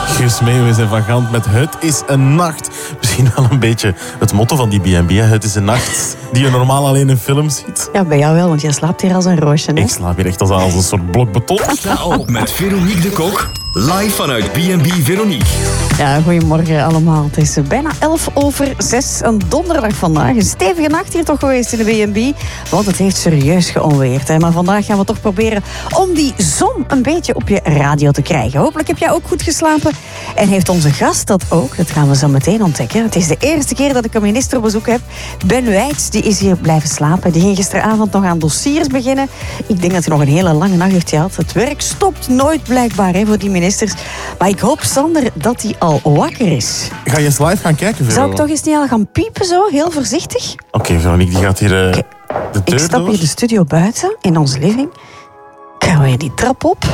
Guus Meeuwis en Van Gant met Het is een nacht. Misschien wel een beetje het motto van die B&B. Het is een nacht die je normaal alleen in films ziet. Ja, bij jou wel, want jij slaapt hier als een roosje. Hè? Ik slaap hier echt als een soort blok beton. Sta op met Veronique de Kok. Live vanuit B&B Veronique. Ja, goedemorgen allemaal. Het is bijna 6:11, een donderdag vandaag. Een stevige nacht hier toch geweest in de B&B, want het heeft serieus geonweerd. Hè. Maar vandaag gaan we toch proberen om die zon een beetje op je radio te krijgen. Hopelijk heb jij ook goed geslapen. En heeft onze gast dat ook? Dat gaan we zo meteen ontdekken. Het is de eerste keer dat ik een minister op bezoek heb. Ben Wijts, die is hier blijven slapen. Die ging gisteravond nog aan dossiers beginnen. Ik denk dat hij nog een hele lange nacht heeft gehad. Het werk stopt nooit blijkbaar hè, voor die ministers. Maar ik hoop, Sander, dat hij al wakker is. Ga je eens live gaan kijken, Vero? Zou ik toch eens niet al gaan piepen zo, heel voorzichtig? Oké, Veronique, die gaat hier de deur Ik stap door. hier de studio buiten, in onze living. Ik ga weer die trap op.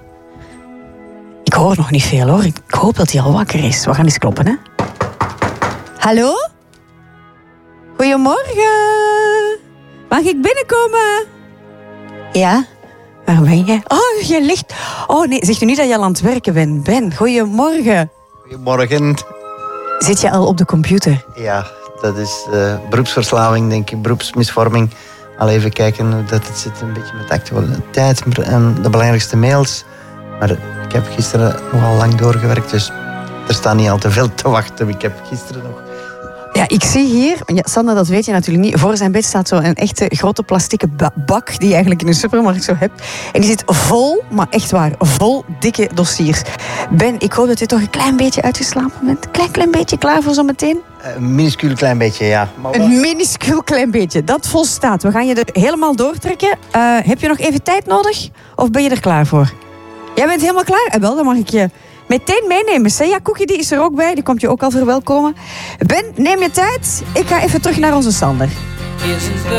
Ik hoor nog niet veel, hoor. Ik hoop dat hij al wakker is. We gaan eens kloppen, hè. Hallo? Goedemorgen. Mag ik binnenkomen? Ja? Waar ben je? Oh, je ligt... Oh nee, zeg je niet dat je al aan het werken bent. Ben, goedemorgen. Goedemorgen. Zit je al op de computer? Ja, dat is beroepsverslaving, denk ik, beroepsmisvorming. Al even kijken hoe dat het zit, een beetje met de actualiteit en de belangrijkste mails. Maar ik heb gisteren nogal lang doorgewerkt, dus er staat niet al te veel te wachten. Ik heb gisteren nog... Ja, ik zie hier, ja, Sander, dat weet je natuurlijk niet, voor zijn bed staat zo'n echte grote plastieke bak die je eigenlijk in een supermarkt zo hebt. En die zit vol, maar echt waar, vol dikke dossiers. Ben, ik hoop dat je toch een klein beetje uitgeslapen bent. Klein beetje klaar voor zometeen? Een minuscuul klein beetje, ja. Maar Een minuscuul klein beetje, dat volstaat. We gaan je er helemaal doortrekken. Heb je nog even tijd nodig? Of ben je er klaar voor? Jij bent helemaal klaar? Wel, dan mag ik je... meteen meenemen. Ja, Cookie die is er ook bij. Die komt je ook al verwelkomen. Ben, neem je tijd. Ik ga even terug naar onze Sander.